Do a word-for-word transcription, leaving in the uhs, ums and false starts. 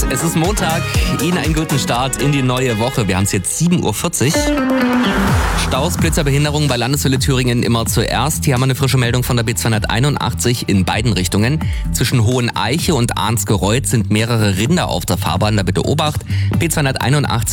Es ist Montag, Ihnen einen guten Start in die neue Woche. Wir haben es jetzt sieben Uhr vierzig. Staus, Blitzerbehinderung bei Landeshölle Thüringen immer zuerst. Hier haben wir eine frische Meldung von der B zweihunderteinundachtzig in beiden Richtungen. Zwischen Hoheneiche und Arnsgereuth sind mehrere Rinder auf der Fahrbahn, da bitte Obacht. B zweihunderteinundachtzig